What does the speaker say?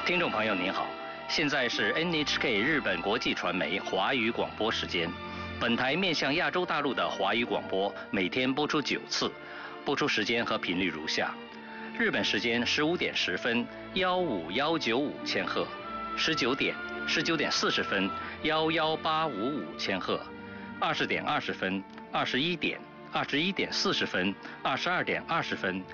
听众朋友您好，现在是 NHK 日本国际传媒华语广播时间。本台面向亚洲大陆的华语广播每天播出9次，播出时间和频率如下：日本时间15点10分15195千赫，19点、19点40分11855千赫，20点20分、21点、21点40分、22点20分、